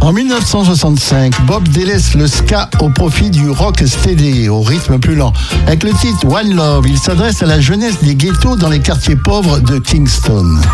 En 1965, Bob délaisse le ska au profit du rock steady, au rythme plus lent. Avec le titre One Love, il s'adresse à la jeunesse des ghettos dans les quartiers pauvres de Kingston.